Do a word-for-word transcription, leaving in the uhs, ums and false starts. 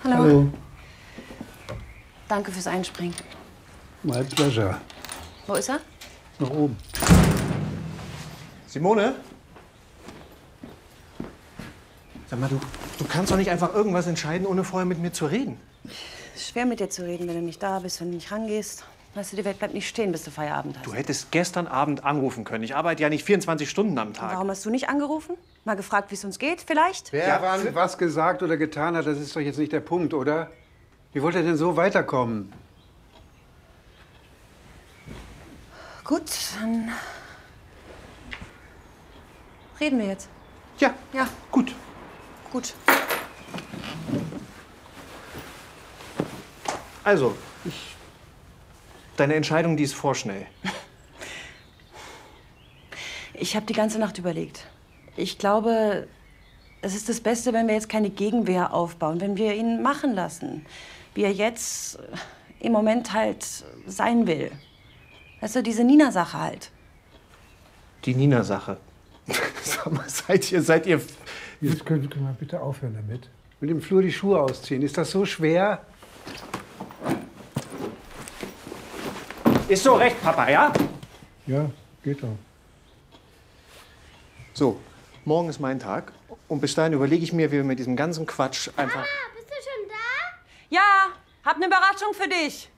Hallo. Hallo. Danke fürs Einspringen. My pleasure. Wo ist er? Nach oben. Simone? Sag mal, du, du kannst doch nicht einfach irgendwas entscheiden, ohne vorher mit mir zu reden. Ist schwer mit dir zu reden, wenn du nicht da bist, wenn du nicht rangehst. Weißt du, die Welt bleibt nicht stehen, bis du Feierabend hast. Du hättest gestern Abend anrufen können. Ich arbeite ja nicht vierundzwanzig Stunden am Tag. Warum hast du nicht angerufen? Mal gefragt, wie es uns geht, vielleicht? Wer Ja, wann was gesagt oder getan hat, das ist doch jetzt nicht der Punkt, oder? Wie wollt ihr denn so weiterkommen? Gut, dann reden wir jetzt. Ja, Ja, gut. gut. Also, ich... Deine Entscheidung, die ist vorschnell. Ich habe die ganze Nacht überlegt. Ich glaube, es ist das Beste, wenn wir jetzt keine Gegenwehr aufbauen, wenn wir ihn machen lassen, wie er jetzt im Moment halt sein will. Weißt du, diese Nina-Sache halt. Die Nina-Sache. Sag mal, seid ihr, seid ihr... Jetzt können wir mal bitte aufhören damit. Mit dem Flur die Schuhe ausziehen. Ist das so schwer? Ist so recht, Papa, ja? Ja, geht doch. So, morgen ist mein Tag. Und bis dahin überlege ich mir, wie wir mit diesem ganzen Quatsch einfach... Mama, bist du schon da? Ja, hab eine Überraschung für dich.